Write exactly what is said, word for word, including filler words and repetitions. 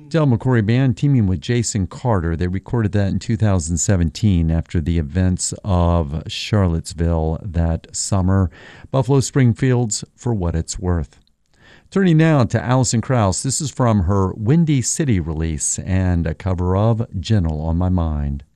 Del McCoury Band teaming with Jason Carter. They recorded that in two thousand seventeen after the events of Charlottesville that summer. Buffalo Springfield's For What It's Worth. Turning now to Alison Krauss. This is from her Windy City release and a cover of Gentle on My Mind.